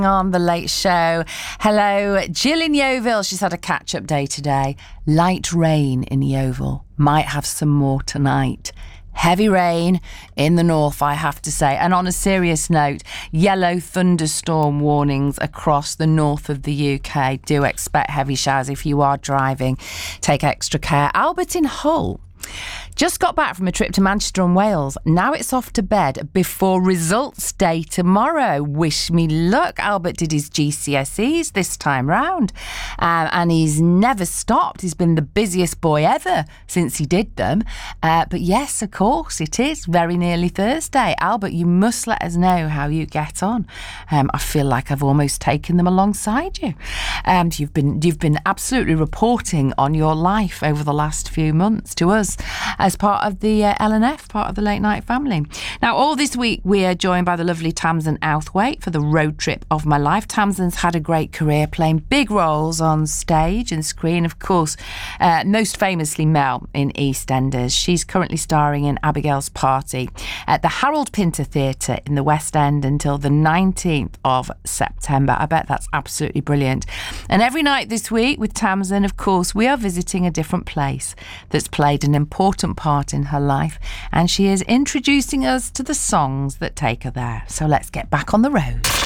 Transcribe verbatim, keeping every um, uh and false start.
On The Late Show. Hello, Jill in Yeovil. She's had a catch-up day today. Light rain in Yeovil. Might have some more tonight. Heavy rain in the north, I have to say. And on a serious note, yellow thunderstorm warnings across the north of the U K. Do expect heavy showers if you are driving. Take extra care. Albert in Hull just got back from a trip to Manchester and Wales. Now it's off to bed before results day tomorrow. Wish me luck. Albert did his G C S Es this time round, um, and he's never stopped. He's been the busiest boy ever since he did them. Uh, but yes, of course, it is very nearly Thursday. Albert, you must let us know how you get on. Um, I feel like I've almost taken them alongside you. And you've been you've been absolutely reporting on your life over the last few months to us as part of the uh, L N F, part of the Late Night family. Now, all this week, we are joined by the lovely Tamsin Outhwaite for the road trip of my life. Tamsin's had a great career playing big roles on stage and screen, of course, uh, most famously Mel in EastEnders. She's currently starring in Abigail's Party at the Harold Pinter Theatre in the West End until the nineteenth of September. I bet that's absolutely brilliant. And every night this week with Tamsin, of course, we are visiting a different place that's played an important part in her life, and she is introducing us to the songs that take her there. So let's get back on the road.